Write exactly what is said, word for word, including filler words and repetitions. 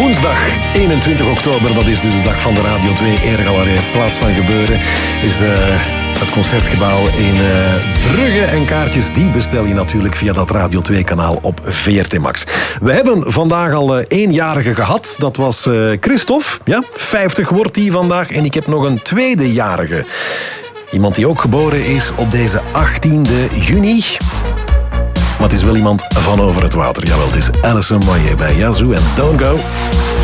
Woensdag eenentwintig oktober, dat is dus de dag van de Radio twee Eergalerij. Plaats van gebeuren is uh, het Concertgebouw in uh, Brugge. En kaartjes die bestel je natuurlijk via dat Radio twee kanaal op V R T Max. We hebben vandaag al uh, eenjarige gehad. Dat was uh, Christophe. Ja, vijftig wordt hij vandaag. En ik heb nog een tweedejarige. Iemand die ook geboren is op deze achttiende juni. Maar het is wel iemand van over het water. Jawel, het is Alison Moyet bij Yazoo en Don't Go.